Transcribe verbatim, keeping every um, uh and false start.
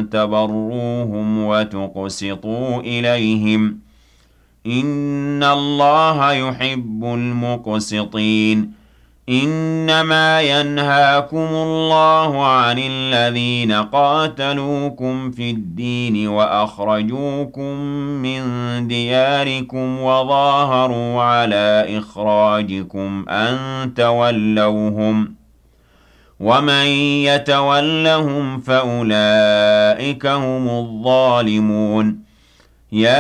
تبروهم وتقسطوا إليهم إن الله يحب المقسطين إنما ينهاكم الله عن الذين قاتلوكم في الدين وأخرجوكم من دياركم وظاهروا على إخراجكم أن تولوهم ومن يتولهم فأولئك هم الظالمون يا